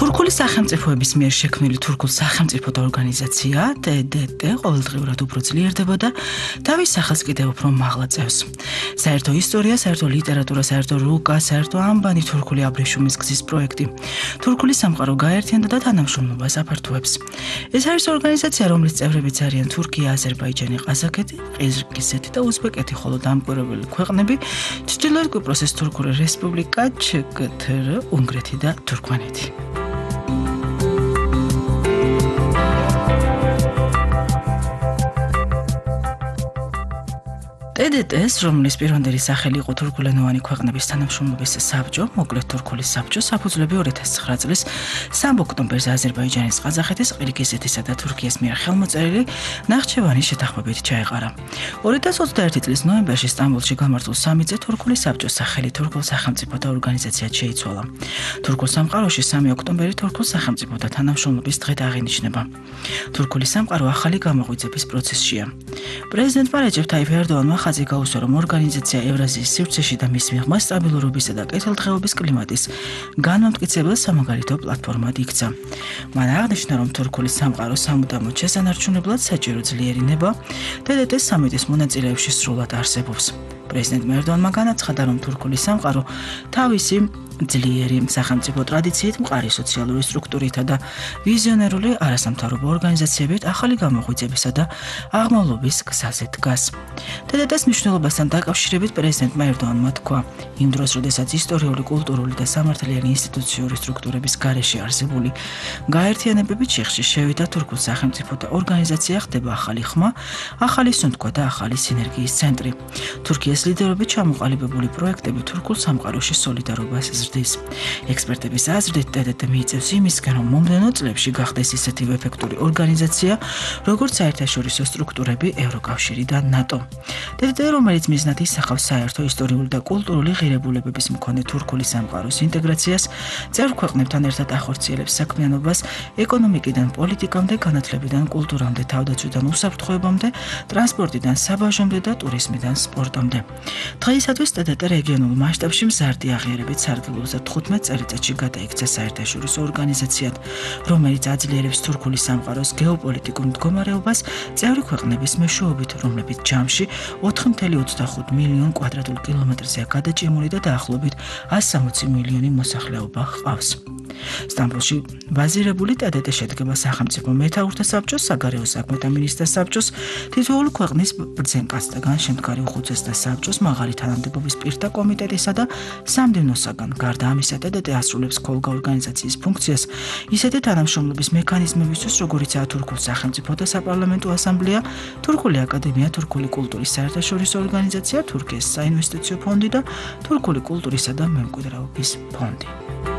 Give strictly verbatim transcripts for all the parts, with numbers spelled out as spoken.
თურქული სახელმწიფოების მიერ შექმნილი თურქულ სახელმწიფოთა ორგანიზაცია T D T ყოველდღიურად უფრო ძლიერდება და თავის სახელს კიდევ უფრო მაღლა წევს. საერთო ისტორია, საერთო ლიტერატურა, საერთო რუკა, საერთო ამბანი თურქული აბრეშუმის გზის პროექტი. თურქული სამყარო გაერთიანდა და თანამშრომლობას აფართოებს. ეს არის ორგანიზაცია, რომლის წევრებიც არიან თურქია, აზერბაიჯანი, ყაზახეთი, ყირგიზეთი და უზბეკეთი, ხოლო დამკვირვებელი ქვეყნები ჩრდილოეთ კვიპროსის თურქული რესპუბლიკა, ჩქთრ, უნგრეთი და თურქმენეთი. T D T-ს, რომლის პირვანდელი სახელი იყო თურქულენოვანი ქვეყნების თანამშრომლობის საბჭო, მოკლედ თურქული საბჭო, საფუძვლები ორი ათას ცხრა წლის სამი ოქტომბერზე აზერბაიჯანის, ყაზახეთის, ყირგიზეთისა და თურქიის მიერ ხელმოწერილი ნახჩევანის შეთანხმებით ჩაეყარა. ორი ათას ოცდაერთი წლის ნოემბერში სტამბოლში გამართულ სამიტზე თურქული საბჭოს სახელი თურქულ სახელმწიფოთა ორგანიზაციად შეიცვალა. თურქულ სამყაროში სამი ოქტომბერი თურქულ სახელმწიფოთა თანამშრომლობის დღედ აღინიშნება. თურქული სამყარო ახალი გამოღვიძების პროცესშია. პრეზიდენტმა რეჯეფ ტაიფ ერდოანმა ხაზი გაუსვა, რომ ორგანიზაცია ევრაზიის სივრცეში და მის მიღმა სტაბილურობისა და კეთილდღეობის კლიმატის განმამტკიცებელ სამაგალითო პლატფორმად იქცა. მან აღნიშნა, რომ თურქული სამყარო სამუდამოდ შესანარჩუნებლად საჭირო ძლიერინება T D T-ის სამიტის მონაწილეებში სრულად არსებობს. პრეზიდენტმა ერდოანმა განაცხადა, რომ თურქული სამყარო თავისი ძლიერი სახელმწიფო ტრადიციით, მყარი სოციალური სტრუქტურითა და ვიზიონერული არასამთავრობო ორგანიზაციებით ახალი გამოღვიძებისა და აღმავლობის გზაზე დგას. T D T-ის მნიშვნელობასთან დაკავშირებით პრეზიდენტმა ერდოანმა თქვა, იმ დროს, როდესაც ისტორიული, კულტურული და სამართლიანი ინსტიტუციური სტრუქტურების გარეშე არსებული გაერთიანებებით შეხში შევიდა თურქულ სახელმწიფოთა ორგანიზაცია ხდება ახალი ხმა, ახალი სუნთქვა და ახალი სინერგიის ცენტრი. თურქიის ლიდერობით ჩამოყალიბებული პროექტები თურქულ სამყაროში სოლიდარობას ზრდის. ექსპერტების აზრით T D T მიიწევს იმისკენ, რომ მომდევნო წლებში გახდეს ისეთივე ეფექტური ორგანიზაცია, როგორც საერთაშორისო სტრუქტურები, ევროკავშირი და ნატო. T D T, რომელიც მიზნად ისახავს საერთო ისტორიული და კულტურული ღირებულებების მქონე თურქული სამყაროს ინტეგრაციას, წევრ ქვეყნებთან ერთად ახორციელებს საქმიანობას ეკონომიკიდან პოლიტიკამდე, განათლებიდან კულტურამდე, თავდაცვიდან უსაფრთხოებამდე, ტრანსპორტიდან საბაჟომდე და ტურიზმიდან სპორტამდე. დღეისათვის T D T რეგიონულ მასშტაბში მზარდი აღიარებით სარგებლობს თხუთმეტ წელიწადში გადაიქცა საერთაშორისო ორგანიზაციად, რომელიც აძლიერებს თურქული სამყაროს გეოპოლიტიკურ მდგომარეობას წევრი ქვეყნების მეშვეობით, რომლებიც ჯამში ოთხი ათეული ოცდახუთი მილიონ კვადრატულ კილომეტრზეა გადაჭიმული და დაახლოებით ასი სამოცი მილიონი მოსახლეობა ჰყავს. სტამბოლში ბაზირებული T D T შედგება სახელმწიფო მეთაურთა საბჭოს, საგარეო საქმეთა მინისტრთა საბჭოს, თითოეული ქვეყნის ბრძენკაცთაგან შემდგარი უხუცესთა საბჭოს, მაღალი თანამდებობის პირთა კომიტეტისა და სამდივნოსაგან. გარდა ამისა, T D T ასრულებს ქოლგა ორგანიზაციის ფუნქციას ისეთი თანამშრომლობის მექანიზმებისთვის, როგორიცაა თურქულ სახელმწიფოთა საპარლამენტო ასამბლეა, თურქული აკადემია, თურქული კულტურის საერთაშორისო ორგანიზაცია, თურქიის საინვესტიციო ფონდი და თურქული კულტურისა და მემკვიდრეობის ფონდი.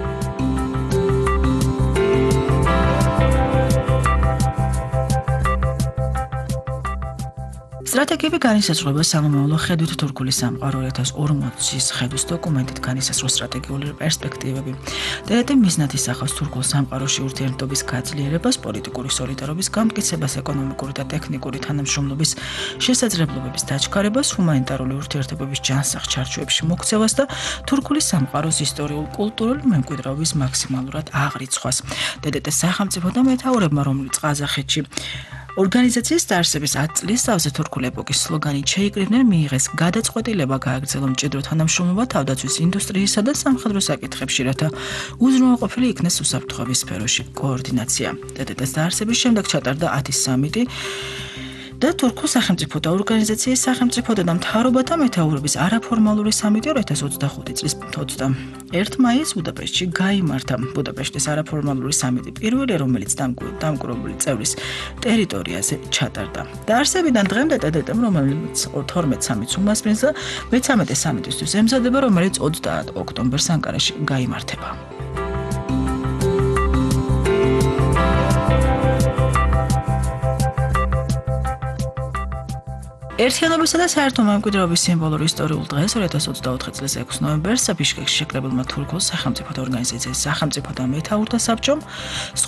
სტრატეგიები განისაზღვრება სამომავლო ხედვით თურქული სამყარო ორი ათას ორმოცის ხედვის დოკუმენტით განისაზღვრა სტრატეგიული პერსპექტივები. T D T მიზნად ისახავს თურქულ სამყაროში ურთიერთობის გაძლიერებას, პოლიტიკური სოლიდარობის გამტკიცებას, ეკონომიკური და ტექნიკური თანამშრომლობის შესაძლებლობების დაჩქარებას, ჰუმანიტარული ურთიერთობების ჯანსაღ ჩარჩოებში მოქცევას და თურქული სამყაროს ისტორიულ-კულტურული მემკვიდრეობის მაქსიმალურად აღრიცხვას. T D T სახელმწიფო და მეთაურებმა, რომელიც ყაზახეთში ორგანიზაციის დაარსების ათი წლის თავზე თურქული ეპოქის სლოგანით შეიკრიბნენ, მიიღეს გადაწყვეტილება გააგრძელა მჭიდრო თანამშრომლობა თავდაცვის ინდუსტრიისა და სამხედრო საკითხებში, რათა უზრუნველყოფილი იქნეს უსაფრთხოების სფეროში კოორდინაცია. T D T-ის დაარსების შემდეგ ჩატარდა ათი სამიტი და თურქულ სახელმწიფოთა ორგანიზაციის სახელმწიფოთა და მთავრობათა მეთაურობის არაფორმალური სამიტი ორი ათას ოცდახუთი წლის ოცდაერთი მაისს ბუდაპეშტში გაიმართა. ბუდაპეშტის არაფორმალური სამიტი პირველი, რომელიც დამკვირვებელი წევრის ტერიტორიაზე ჩატარდა. დაარსებიდან დღემდე T D T-მ, რომელიც თორმეტ სამიტს უმასპინძლა და მეთერთმეტე სამიტისთვის ემზადება, რომელიც ოცდაათი ოქტომბერს ანკარაში გაიმართება. ერთიანობისა და საერთო მემკვიდრეობის სიმბოლური ისტორიულ დღეს ორი ათას ოცდაოთხი წლის ექვსი ნოემბერს ბიშკეკში შეკრებილმა თურქულ სახელმწიფოთა ორგანიზაციის სახელმწიფოთა მეთაურთა საბჭომ